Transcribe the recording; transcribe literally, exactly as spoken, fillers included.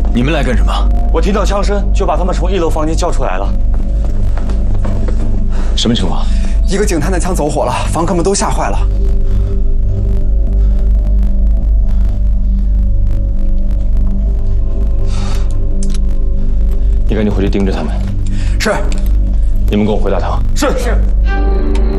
你们来干什么？ 我听到枪声，就把他们从一楼房间叫出来了。 什么情况？ 一个警探的枪走火了，房客们都吓坏了。 你赶紧回去盯着他们。 是。 你们跟我回大堂。 是是。